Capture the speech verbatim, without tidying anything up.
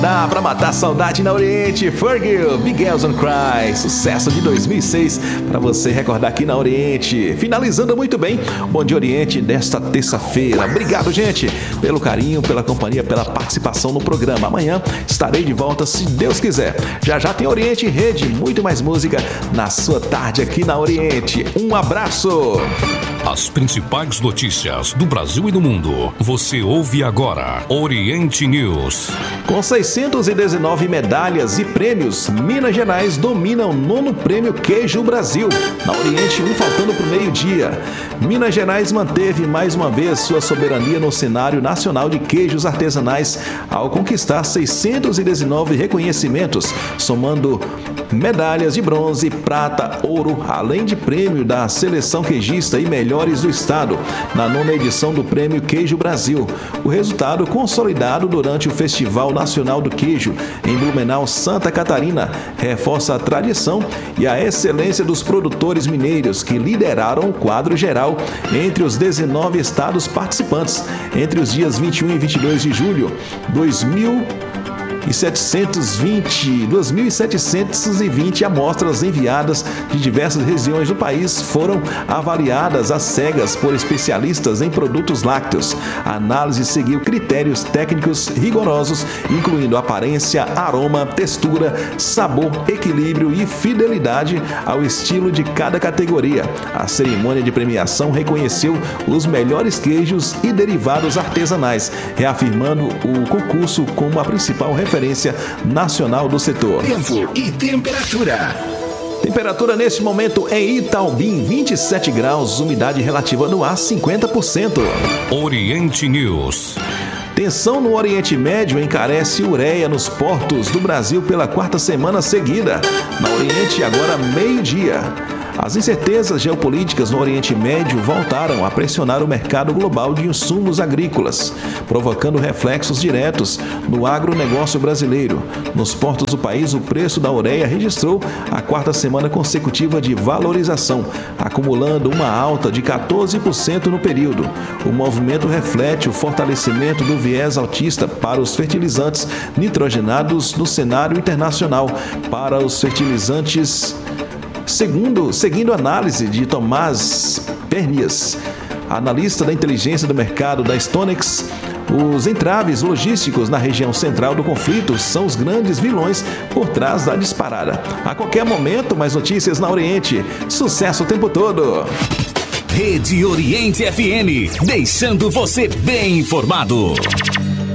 Dá pra matar a saudade na Oriente, Fergie, Big Girls Don't Cry, sucesso de dois mil e seis, pra você recordar aqui na Oriente. Finalizando muito bem, Bom Dia Oriente desta terça-feira. Obrigado, gente, pelo carinho, pela companhia, pela participação no programa. Amanhã estarei de volta, se Deus quiser. Já já tem Oriente Rede, muito mais música na sua tarde aqui na Oriente. Um abraço! As principais notícias do Brasil e do mundo, você ouve agora. Oriente News. Com seiscentas e dezenove medalhas e prêmios, Minas Gerais domina o nono prêmio Queijo Brasil. Na Oriente, um faltando para o meio-dia. Minas Gerais manteve mais uma vez sua soberania no cenário nacional de queijos artesanais ao conquistar seiscentos e dezenove reconhecimentos, somando medalhas de bronze, prata, ouro, além de prêmio da seleção queijista e melhores do estado, na nona edição do Prêmio Queijo Brasil. O resultado, consolidado durante o Festival Nacional do Queijo em Blumenau, Santa Catarina, reforça a tradição e a excelência dos produtores mineiros que lideraram o quadro geral entre os dezenove estados participantes entre os dias vinte e um e vinte e dois de julho de dois mil e setecentos e vinte, duas mil setecentas e vinte amostras enviadas de diversas regiões do país foram avaliadas às cegas por especialistas em produtos lácteos. A análise seguiu critérios técnicos rigorosos, incluindo aparência, aroma, textura, sabor, equilíbrio e fidelidade ao estilo de cada categoria. A cerimônia de premiação reconheceu os melhores queijos e derivados artesanais, reafirmando o concurso como a principal referência referência nacional do setor. Tempo e temperatura. Temperatura neste momento em Itaubim, vinte e sete graus, umidade relativa no ar cinquenta por cento. Oriente News. Tensão no Oriente Médio encarece ureia nos portos do Brasil pela quarta semana seguida. Na Oriente, agora meio-dia. As incertezas geopolíticas no Oriente Médio voltaram a pressionar o mercado global de insumos agrícolas, provocando reflexos diretos no agronegócio brasileiro. Nos portos do país, o preço da ureia registrou a quarta semana consecutiva de valorização, acumulando uma alta de quatorze por cento no período. O movimento reflete o fortalecimento do viés altista para os fertilizantes nitrogenados no cenário internacional. Para os fertilizantes Segundo, seguindo a análise de Tomás Pernias, analista da inteligência do mercado da Stonex, os entraves logísticos na região central do conflito são os grandes vilões por trás da disparada. A qualquer momento, mais notícias na Oriente. Sucesso o tempo todo! Rede Oriente F M, deixando você bem informado.